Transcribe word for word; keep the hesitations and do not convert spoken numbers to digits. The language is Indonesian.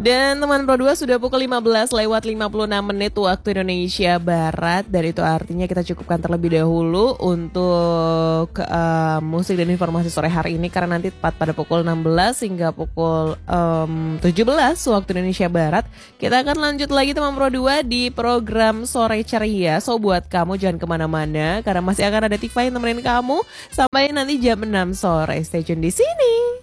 Dan teman Pro dua sudah pukul lima belas lewat lima puluh enam menit waktu Indonesia Barat. Dan itu artinya kita cukupkan terlebih dahulu untuk uh, musik dan informasi sore hari ini. Karena nanti tepat pada pukul enam belas hingga pukul um, tujuh belas waktu Indonesia Barat, kita akan lanjut lagi teman Pro dua di program Sore Ceria. So buat kamu jangan kemana-mana, karena masih akan ada Tifa yang nemenin kamu sampai nanti jam enam sore. Stay tune di sini.